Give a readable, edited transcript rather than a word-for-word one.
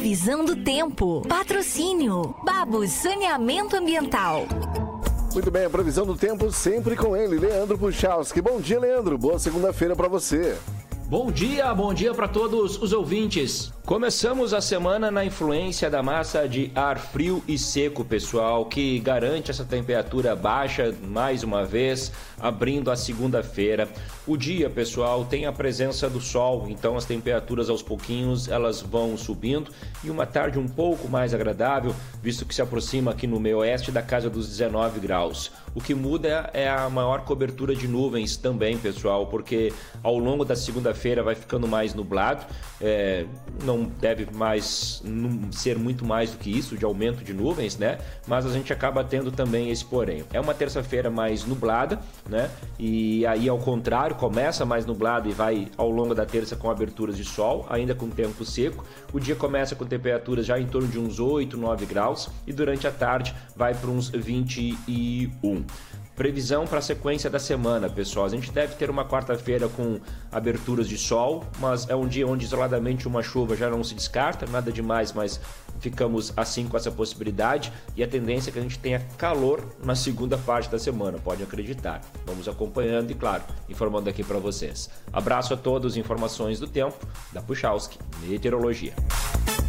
Previsão do tempo. Patrocínio. Babos Saneamento Ambiental. Muito bem, a previsão do tempo sempre com ele, Leandro Puchalski. Bom dia, Leandro. Boa segunda-feira para você. Bom dia para todos os ouvintes. Começamos a semana na influência da massa de ar frio e seco, pessoal, que garante essa temperatura baixa mais uma vez, abrindo a segunda-feira. O dia, pessoal, tem a presença do sol, então as temperaturas aos pouquinhos elas vão subindo e uma tarde um pouco mais agradável, visto que se aproxima aqui no meio oeste da casa dos 19 graus. O que muda é a maior cobertura de nuvens também, pessoal, porque ao longo da segunda-feira vai ficando mais nublado, não deve mais ser muito mais do que isso de aumento de nuvens, né? Mas a gente acaba tendo também esse porém. É uma terça-feira mais nublada, né? E aí ao contrário, começa mais nublado e vai ao longo da terça com aberturas de sol, ainda com tempo seco. O dia começa com temperaturas já em torno de uns 8, 9 graus e durante a tarde vai para uns 21. Previsão para a sequência da semana, pessoal. A gente deve ter uma quarta-feira com aberturas de sol, mas é um dia onde isoladamente uma chuva já não se descarta, nada demais, mas ficamos assim com essa possibilidade e a tendência é que a gente tenha calor na segunda parte da semana, pode acreditar. Vamos acompanhando e, claro, informando aqui para vocês. Abraço a todos, informações do tempo da Puchalski Meteorologia.